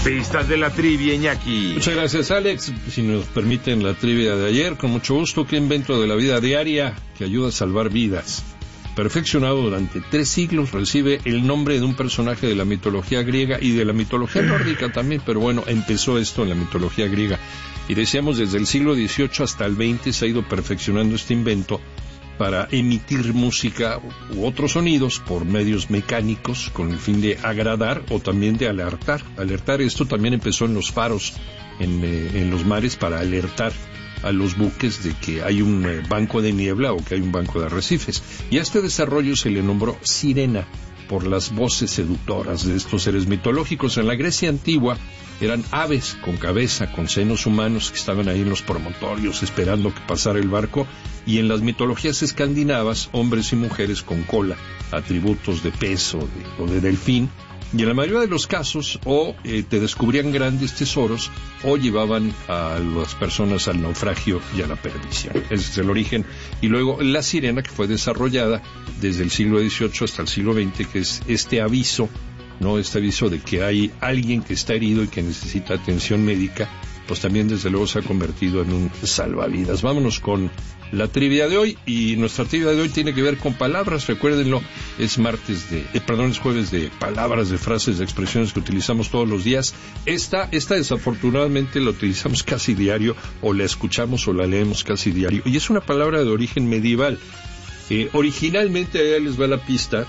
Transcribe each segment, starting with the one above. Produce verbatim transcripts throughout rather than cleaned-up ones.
Pistas de la trivia, Iñaki. Muchas gracias, Alex. Si nos permiten la trivia de ayer, con mucho gusto. ¿Qué invento de la vida diaria que ayuda a salvar vidas? Perfeccionado durante tres siglos, recibe el nombre de un personaje de la mitología griega y de la mitología nórdica también, pero bueno, empezó esto en la mitología griega. Y decíamos, desde el siglo dieciocho hasta el veinte se ha ido perfeccionando este invento para emitir música u otros sonidos por medios mecánicos con el fin de agradar o también de alertar. Alertar, esto también empezó en los faros, en, eh, en los mares, para alertar a los buques de que hay un eh, banco de niebla o que hay un banco de arrecifes. Y a este desarrollo se le nombró sirena por las voces seductoras de estos seres mitológicos. En la Grecia antigua eran aves con cabeza, con senos humanos, que estaban ahí en los promontorios esperando que pasara el barco, y en las mitologías escandinavas, hombres y mujeres con cola, atributos de pez o de, o de delfín, y en la mayoría de los casos o eh, te descubrían grandes tesoros o llevaban a las personas al naufragio y a la perdición. Ese es el origen. Y luego la sirena, que fue desarrollada desde el siglo dieciocho hasta el siglo veinte, que es este aviso, ¿no? Este aviso de que hay alguien que está herido y que necesita atención médica, pues también desde luego se ha convertido en un salvavidas. Vámonos con la trivia de hoy, y nuestra trivia de hoy tiene que ver con palabras. Recuérdenlo, es martes de, eh, perdón, es jueves de palabras, de frases, de expresiones que utilizamos todos los días. Esta, esta desafortunadamente la utilizamos casi diario, o la escuchamos o la leemos casi diario, y es una palabra de origen medieval. Eh, originalmente, ahí les va la pista,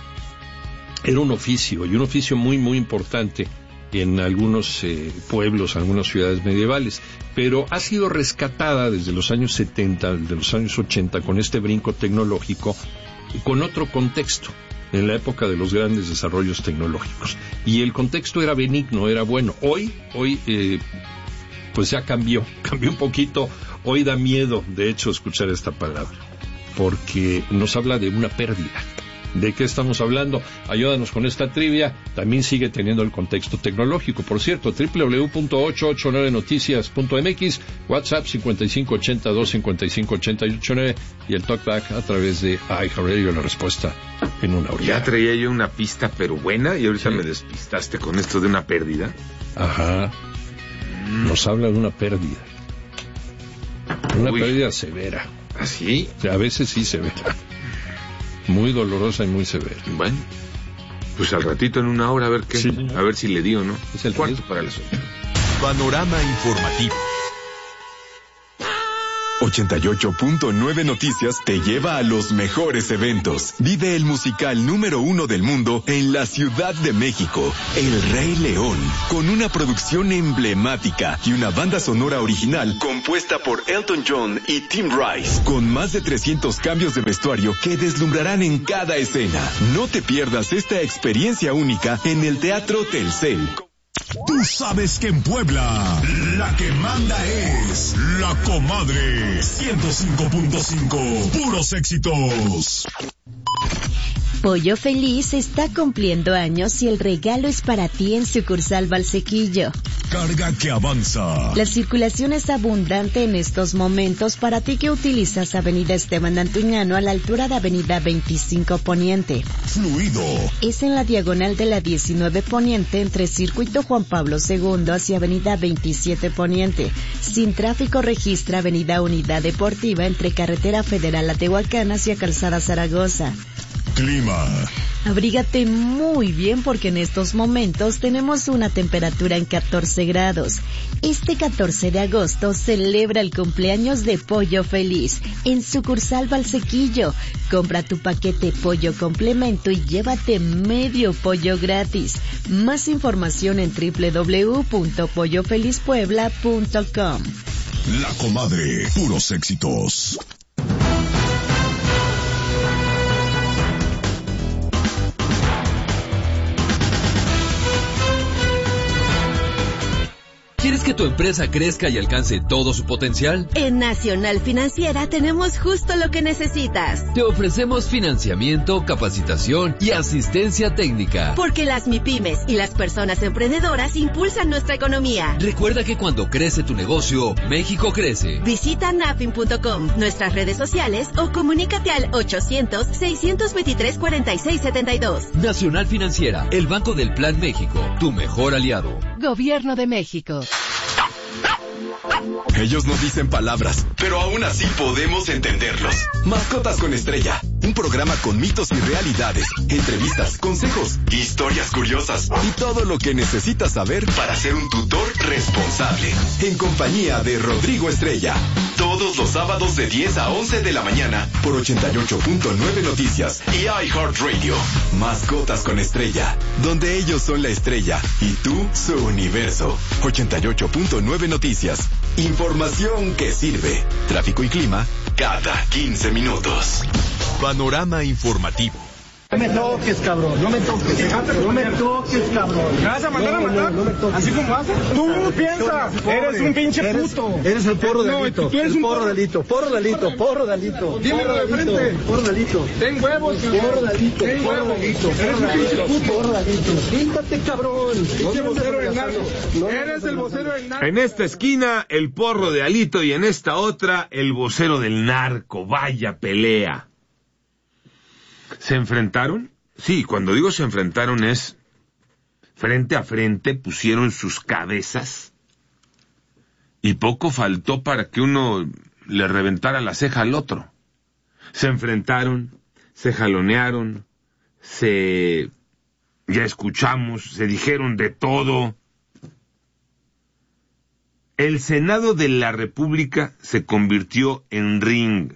era un oficio, y un oficio muy, muy importante en algunos eh, pueblos, algunas ciudades medievales, pero ha sido rescatada desde los años setenta, de los años ochenta, con este brinco tecnológico, con otro contexto, en la época de los grandes desarrollos tecnológicos. Y el contexto era benigno, era bueno. Hoy, hoy, eh, pues ya cambió, cambió un poquito. Hoy da miedo, de hecho, escuchar esta palabra, porque nos habla de una pérdida. ¿De qué estamos hablando? Ayúdanos con esta trivia. También sigue teniendo el contexto tecnológico. Por cierto, doble u doble u doble u punto ochocientos ochenta y nueve noticias punto m x, WhatsApp cincuenta y cinco ochenta, dos cincuenta y cinco ochenta y nueve y el talkback a través de iHeartRadio. La respuesta en una hora. Ya traía yo una pista, pero buena, y ahorita sí. me despistaste con esto de una pérdida. Ajá. Mm. Nos habla de una pérdida. Una Uy. pérdida severa. ¿Ah, sí? O sea, a veces sí severa. Muy dolorosa y muy severa. Bueno, pues al ratito, en una hora, a ver qué, sí, a ver si le dio, ¿no? Es el cuarto para las ocho. Panorama informativo. ochenta y ocho punto nueve Noticias te lleva a los mejores eventos. Vive el musical número uno del mundo en la Ciudad de México, El Rey León, con una producción emblemática y una banda sonora original compuesta por Elton John y Tim Rice, con más de trescientos cambios de vestuario que deslumbrarán en cada escena. No te pierdas esta experiencia única en el Teatro Telcel. Tú sabes que en Puebla la que manda es La Comadre. ciento cinco punto cinco, puros éxitos. Pollo Feliz está cumpliendo años y el regalo es para ti en sucursal Valsequillo. Carga que avanza. La circulación es abundante en estos momentos para ti que utilizas Avenida Esteban Antuñano a la altura de Avenida veinticinco Poniente. Fluido. Es en la diagonal de la diecinueve Poniente entre Circuito Juan Pablo segundo hacia Avenida veintisiete Poniente. Sin tráfico registra Avenida Unidad Deportiva entre Carretera Federal a Tehuacán hacia Calzada Zaragoza. Clima. Abrígate muy bien porque en estos momentos tenemos una temperatura en catorce grados. Este catorce de agosto celebra el cumpleaños de Pollo Feliz en sucursal Valsequillo. Compra tu paquete pollo complemento y llévate medio pollo gratis. Más información en doble u doble u doble u punto pollo feliz puebla punto com. La Comadre, puros éxitos. ¿Quieres que tu empresa crezca y alcance todo su potencial? En Nacional Financiera tenemos justo lo que necesitas. Te ofrecemos financiamiento, capacitación y asistencia técnica. Porque las MIPYMES y las personas emprendedoras impulsan nuestra economía. Recuerda que cuando crece tu negocio, México crece. Visita nafin punto com, nuestras redes sociales o comunícate al ochocientos, seiscientos veintitrés, cuarenta y seis setenta y dos. Nacional Financiera, el Banco del Plan México, tu mejor aliado. Gobierno de México. Ellos no dicen palabras, pero aún así podemos entenderlos. Mascotas con Estrella, un programa con mitos y realidades, entrevistas, consejos, historias curiosas y todo lo que necesitas saber para ser un tutor responsable. En compañía de Rodrigo Estrella, todos los sábados de diez a once de la mañana por ochenta y ocho punto nueve Noticias y iHeartRadio. Mascotas con Estrella, donde ellos son la estrella y tú su universo. ochenta y ocho punto nueve Noticias. Información que sirve. Tráfico y clima cada quince minutos. Panorama informativo. No me toques, cabrón. No me toques. No me toques, cabrón. ¿Me vas a mandar a matar? No, no, no ¿así como haces? Tú piensas. Eres un pinche puto. Eres el porro de Alito. No, tú eres un porro de Alito. Porro de Alito. Porro de Alito. Dímelo de frente. Porro de Alito. Ten huevos, cabrón. Porro de Alito. Porro de Alito. Eres un pinche puto. Porro de Alito. Quítate, cabrón. Pinche vocero del narco. Eres el vocero del narco. En esta esquina, el porro de Alito y en esta otra, el vocero del narco. Vaya pelea. ¿Se enfrentaron? Sí, cuando digo se enfrentaron es frente a frente, pusieron sus cabezas y poco faltó para que uno le reventara la ceja al otro. Se enfrentaron, se jalonearon, se... ya escuchamos, se dijeron de todo. El Senado de la República se convirtió en ring.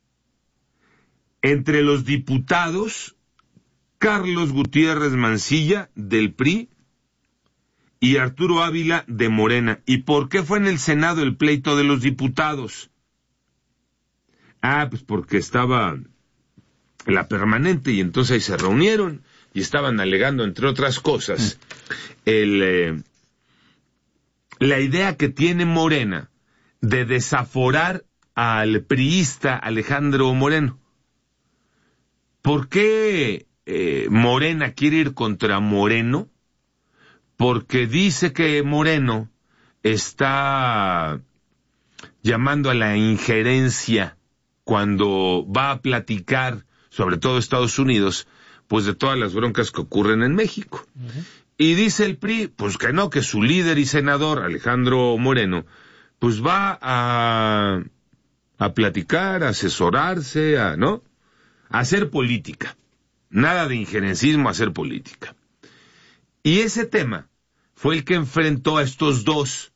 Entre los diputados, Carlos Gutiérrez Mancilla, del P R I, y Arturo Ávila, de Morena. ¿Y por qué fue en el Senado el pleito de los diputados? Ah, pues porque estaba la permanente, y entonces ahí se reunieron, y estaban alegando, entre otras cosas, el, eh, la idea que tiene Morena de desaforar al priista Alejandro Moreno. ¿Por qué eh, Morena quiere ir contra Moreno? Porque dice que Moreno está llamando a la injerencia cuando va a platicar, sobre todo Estados Unidos, pues de todas las broncas que ocurren en México. Uh-huh. Y dice el P R I, pues que no, que su líder y senador, Alejandro Moreno, pues va a, a platicar, a asesorarse, a, ¿no? hacer política, nada de injerencismo, hacer política. Y ese tema fue el que enfrentó a estos dos,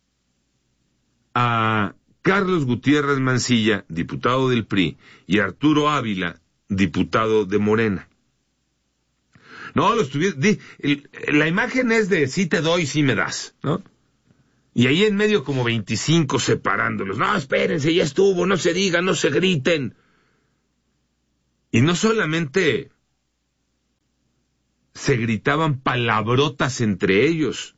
a Carlos Gutiérrez Mancilla, diputado del P R I, y Arturo Ávila, diputado de Morena. No, los tuvieron, di, el, la imagen es de sí te doy, sí me das, ¿no? Y ahí en medio como veinticinco separándolos. No, espérense, ya estuvo, no se diga, no se griten. Y no solamente se gritaban palabrotas entre ellos.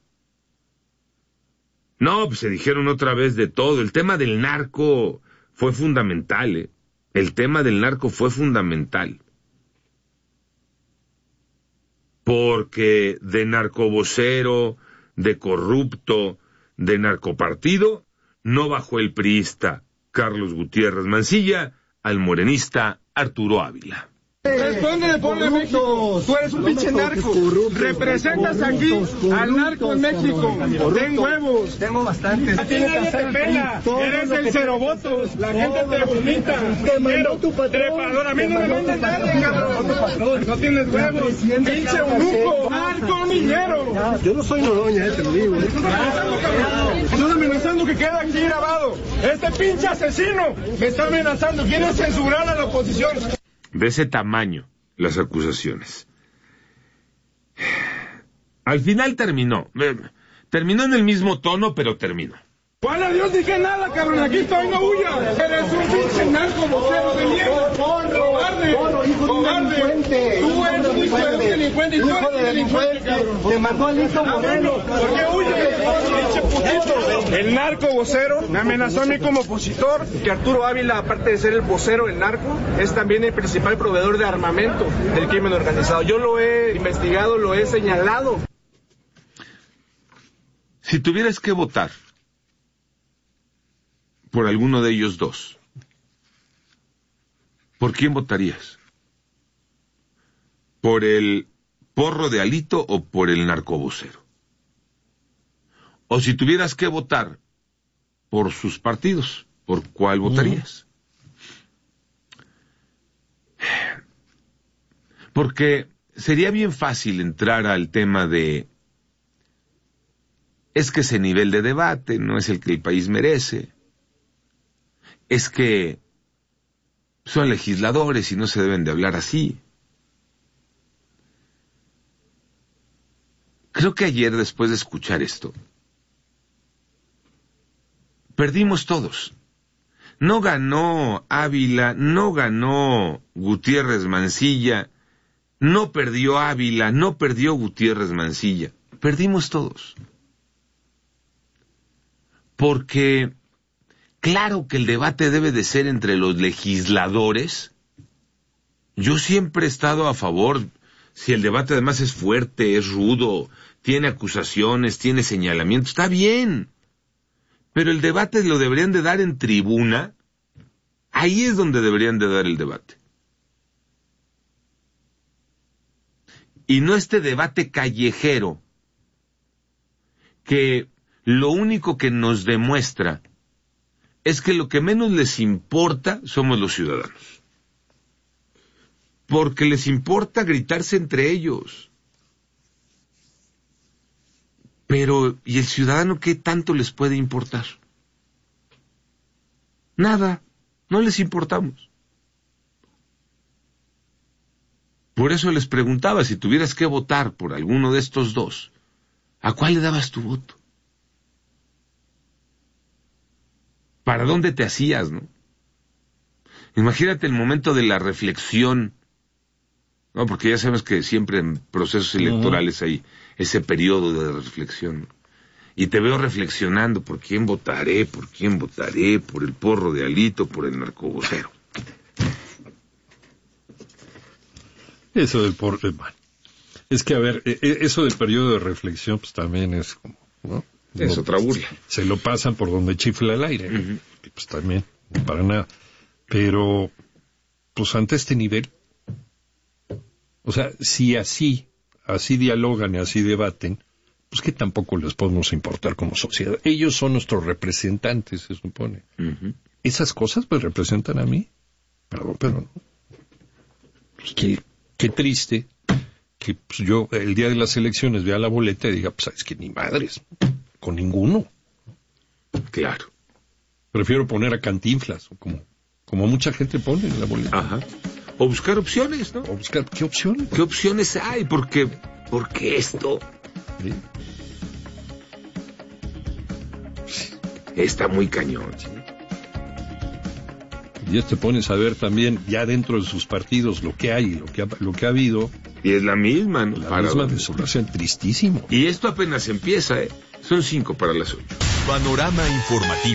No, pues se dijeron otra vez de todo. El tema del narco fue fundamental, ¿eh? El tema del narco fue fundamental. Porque de narcovocero, de corrupto, de narcopartido, no bajó el priista Carlos Gutiérrez Mancilla al morenista Arturo Ávila. Responde de Puebla, México. Tú eres un pinche narco. Representas aquí al narco en México. Ten huevos. Tengo bastantes. A ti nadie te pela. Eres el cero votos. La gente te vomita. Te mandó tu patrón. Trepador. A mí no me mandas nadie, cabrón. No tienes huevos. Pinche eunuco. Narco minero. Yo no soy Noroña, te lo digo. Estás amenazando que queda aquí grabado. Este pinche asesino me está amenazando. Quiere censurar a la oposición. De ese tamaño, las acusaciones. Al final terminó. Terminó en el mismo tono, pero terminó. ¡Juan, adiós! Dije nada, cabrón. Aquí estoy, no huyas. Eres un pinche narco vocero de mierda. Por robar ¡Cobarde! Polo, hijo de un delincuente. Tú eres un hijo de un delincuente y tú eres un delincuente, cabrón. Te mató a Lito Moreno. ¿Por qué huyes? El narco vocero me amenazó a mí como opositor que Arturo Ávila, aparte de ser el vocero del narco, es también el principal proveedor de armamento del crimen organizado. Yo lo he investigado, lo he señalado. Si tuvieras que votar por alguno de ellos dos, ¿por quién votarías? ¿Por el porro de Alito o por el narcovocero? O si tuvieras que votar por sus partidos, ¿por cuál votarías? Porque sería bien fácil entrar al tema de es que ese nivel de debate no es el que el país merece, es que son legisladores y no se deben de hablar así. Creo que ayer, después de escuchar esto, perdimos todos. No ganó Ávila, no ganó Gutiérrez Mancilla, no perdió Ávila, no perdió Gutiérrez Mancilla. Perdimos todos. Porque claro que el debate debe de ser entre los legisladores. Yo siempre he estado a favor, si el debate además es fuerte, es rudo, tiene acusaciones, tiene señalamientos, está bien. Pero el debate lo deberían de dar en tribuna. Ahí es donde deberían de dar el debate. Y no este debate callejero, que lo único que nos demuestra es que lo que menos les importa somos los ciudadanos. Porque les importa gritarse entre ellos. Pero, ¿y el ciudadano qué tanto les puede importar? Nada, no les importamos. Por eso les preguntaba, si tuvieras que votar por alguno de estos dos, ¿a cuál le dabas tu voto? ¿Para dónde te hacías, no? Imagínate el momento de la reflexión, no, porque ya sabemos que siempre en procesos electorales hay ese periodo de reflexión. Y te veo reflexionando, ¿por quién votaré? ¿Por quién votaré? ¿Por el porro de Alito? ¿Por el narcovocero? Eso del porro, bueno. Es que, a ver, eso del periodo de reflexión, pues también es como, ¿no? Es no, otra burla. Se lo pasan por donde chifla el aire. Uh-huh. Y pues también, no para nada. Pero, pues ante este nivel, o sea, si así, así dialogan y así debaten, pues que tampoco les podemos importar como sociedad. Ellos son nuestros representantes, se supone. Uh-huh. Esas cosas me representan a mí. Perdón, pero no. Pues qué, qué triste que pues, yo el día de las elecciones vea la boleta y diga, pues es que ni madres, con ninguno. Claro. Prefiero poner a Cantinflas, o como, como mucha gente pone en la boleta. Ajá. O buscar opciones, ¿no? O buscar, ¿qué opciones? ¿Qué opciones hay? Porque, porque esto... ¿Sí? Está muy cañón. ¿Sí? Y ya te pones a ver también, ya dentro de sus partidos, lo que hay, lo que ha, lo que ha habido. Y es la misma, ¿no? La para misma desolación, tristísimo. Y esto apenas empieza, ¿eh? Son cinco para las ocho. Panorama informativo.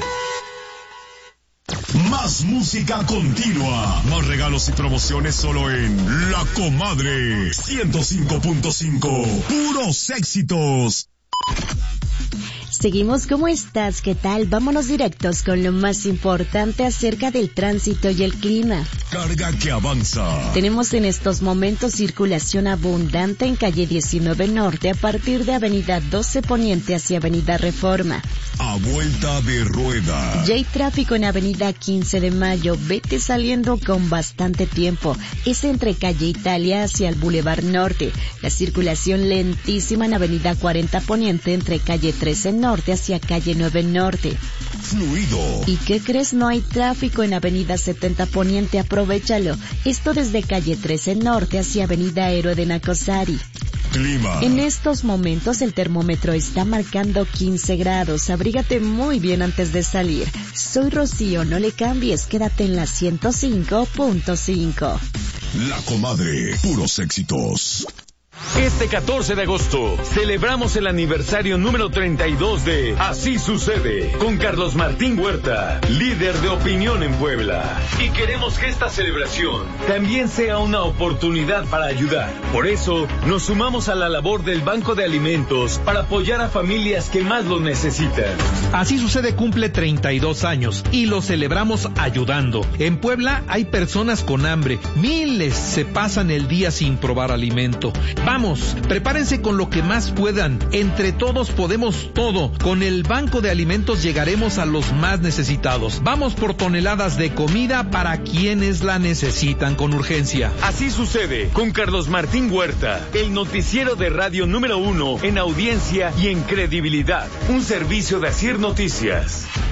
Más música continua. Más regalos y promociones solo en La Comadre ciento cinco punto cinco. Puros éxitos. Seguimos, ¿cómo estás? ¿Qué tal? Vámonos directos con lo más importante acerca del tránsito y el clima. Carga que avanza. Tenemos en estos momentos circulación abundante en calle diecinueve Norte a partir de avenida doce Poniente hacia avenida Reforma. A vuelta de rueda. Ya hay tráfico en avenida quince de Mayo, vete saliendo con bastante tiempo. Es entre calle Italia hacia el Boulevard Norte. La circulación lentísima en avenida cuarenta Poniente entre calle trece Norte hacia calle nueve Norte. Fluido. ¿Y qué crees? No hay tráfico en avenida setenta Poniente, aprovéchalo. Esto desde calle trece Norte hacia avenida Héroe de Nacosari. Clima. En estos momentos el termómetro está marcando quince grados. Abrígate muy bien antes de salir. Soy Rocío, no le cambies, quédate en la ciento cinco punto cinco. La Comadre, puros éxitos. Este catorce de agosto celebramos el aniversario número treinta y dos de Así Sucede con Carlos Martín Huerta, líder de opinión en Puebla. Y queremos que esta celebración también sea una oportunidad para ayudar. Por eso nos sumamos a la labor del Banco de Alimentos para apoyar a familias que más lo necesitan. Así Sucede cumple treinta y dos años y lo celebramos ayudando. En Puebla hay personas con hambre, miles se pasan el día sin probar alimento. Vamos, prepárense con lo que más puedan. Entre todos podemos todo. Con el Banco de Alimentos llegaremos a los más necesitados. Vamos por toneladas de comida para quienes la necesitan con urgencia. Así Sucede con Carlos Martín Huerta, el noticiero de radio número uno en audiencia y en credibilidad. Un servicio de Asir Noticias.